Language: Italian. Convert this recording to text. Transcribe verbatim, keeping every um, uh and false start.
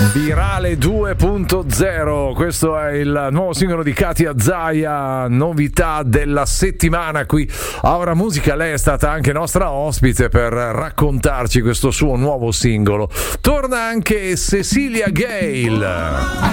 Virale due punto zero, questo è il nuovo singolo di Katia Zaia, novità della settimana qui a Ora Musica. Lei è stata anche nostra ospite per raccontarci questo suo nuovo singolo. Torna anche Cecilia Gale.